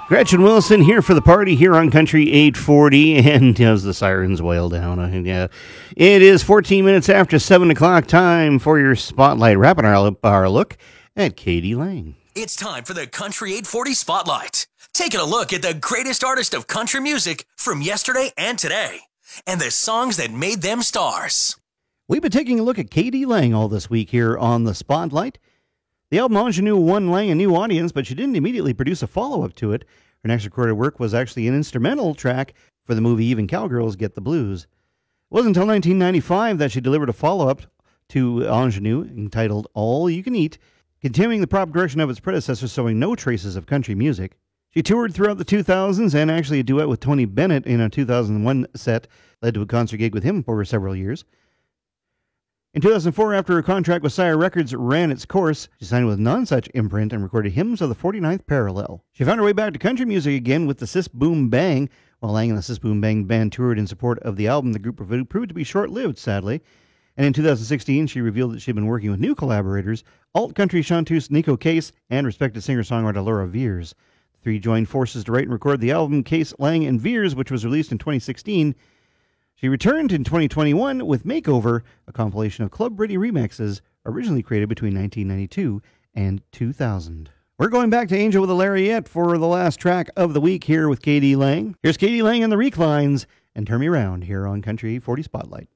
Gretchen Wilson here for the party here on Country 840, and as the sirens wail down, it is 14 minutes after 7 o'clock, time for your Spotlight, wrapping our look at K.D. Lang. It's time for the Country 840 Spotlight. Taking a look at the greatest artist of country music from yesterday and today, and the songs that made them stars. We've been taking a look at K.D. Lang all this week here on the Spotlight. The album Ingenue won Lang a new audience, but she didn't immediately produce a follow-up to it. Her next recorded work was actually an instrumental track for the movie Even Cowgirls Get the Blues. It wasn't until 1995 that she delivered a follow-up to Ingenue entitled All You Can Eat, continuing the progression of its predecessor, showing no traces of country music. She toured throughout the 2000s, and actually a duet with Tony Bennett in a 2001 set led to a concert gig with him for several years. In 2004, after her contract with Sire Records ran its course, she signed with Nonsuch imprint and recorded Hymns of the 49th Parallel. She found her way back to country music again with the Sis Boom Bang. While Lang and the Sis Boom Bang band toured in support of the album, the group proved to be short-lived, sadly. And in 2016, she revealed that she had been working with new collaborators, alt-country chanteuse Nico Case and respected singer-songwriter Laura Veers. The three joined forces to write and record the album Case, Lang, and Veers, which was released in 2016. She returned in 2021 with Makeover, a compilation of Club Brady remixes originally created between 1992 and 2000. We're going back to Angel with a Lariat for the last track of the week here with K.D. Lang. Here's K.D. Lang and the Reclines, and Turn Me Around here on Country 840 Spotlight.